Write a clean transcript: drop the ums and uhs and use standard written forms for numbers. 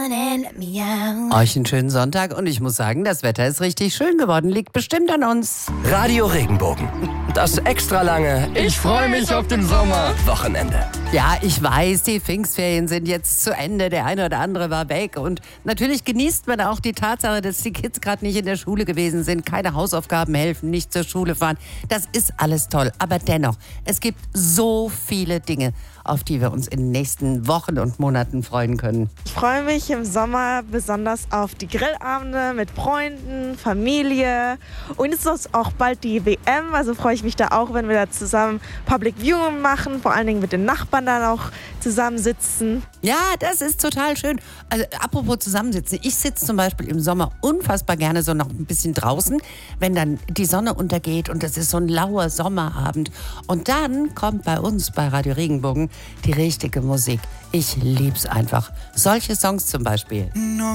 Euch einen schönen Sonntag und ich muss sagen, das Wetter ist richtig schön geworden. Liegt bestimmt an uns. Radio Regenbogen. Das extra lange Ich freue mich auf den Sommer Wochenende. Ja, ich weiß, die Pfingstferien sind jetzt zu Ende. Der eine oder andere war weg. Und natürlich genießt man auch die Tatsache, dass die Kids gerade nicht in der Schule gewesen sind, keine Hausaufgaben helfen, nicht zur Schule fahren. Das ist alles toll. Aber dennoch, es gibt so viele Dinge, auf die wir uns in den nächsten Wochen und Monaten freuen können. Ich freue mich im Sommer besonders auf die Grillabende mit Freunden, Familie. Und es ist auch bald die WM, also freue ich mich da auch, wenn wir da zusammen Public Viewing machen, vor allen Dingen mit den Nachbarn dann auch zusammensitzen. Ja, das ist total schön. Also apropos zusammensitzen, ich sitze zum Beispiel im Sommer unfassbar gerne so noch ein bisschen draußen, wenn dann die Sonne untergeht und es ist so ein lauer Sommerabend. Und dann kommt bei uns bei Radio Regenbogen die richtige Musik. Ich lieb's einfach. Solche Songs zum Beispiel.